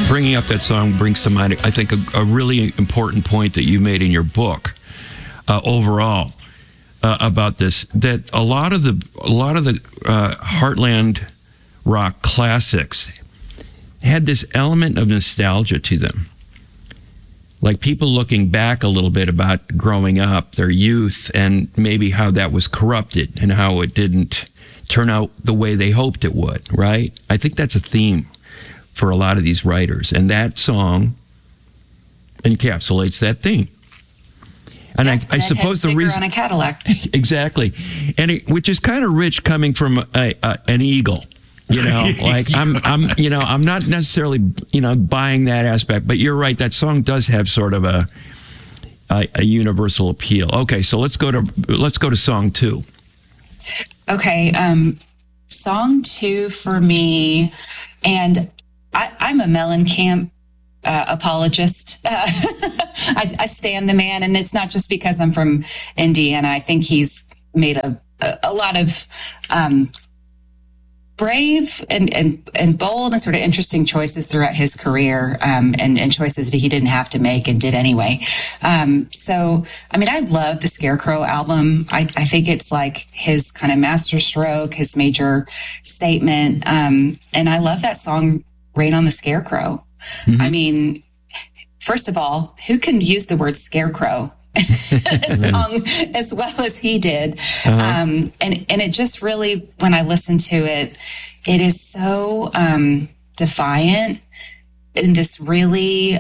bringing up that song brings to mind, I think, a really important point that you made in your book overall about this. That a lot of the Heartland rock classics had this element of nostalgia to them. Like people looking back a little bit about growing up, their youth, and maybe how that was corrupted and how it didn't turn out the way they hoped it would, right? I think that's a theme for a lot of these writers. And that song encapsulates that theme. And I suppose the reason on a Cadillac. Exactly. And which is kind of rich coming from an Eagle. You know, like I'm not necessarily, buying that aspect, but you're right. That song does have sort of a universal appeal. Okay, so let's go to song 2. Okay, song 2 for me, and I'm a Mellencamp apologist. I stand the man, and it's not just because I'm from Indiana. I think he's made a lot of brave and bold and sort of interesting choices throughout his career, and choices that he didn't have to make and did anyway. So, I mean, I love the Scarecrow album. I think it's like his kind of masterstroke, his major statement. And I love that song, Rain on the Scarecrow. Mm-hmm. I mean, first of all, who can use the word scarecrow a song as well as he did? Uh-huh. And it just really, when I listen to it, it is so defiant in this really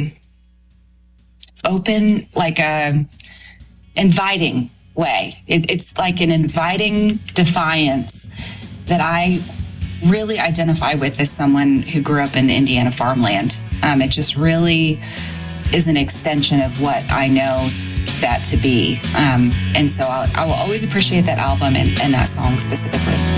open, like inviting way. It's like an inviting defiance that I really identify with as someone who grew up in Indiana farmland. It just really is an extension of what I know that to be. And so I will always appreciate that album and that song specifically.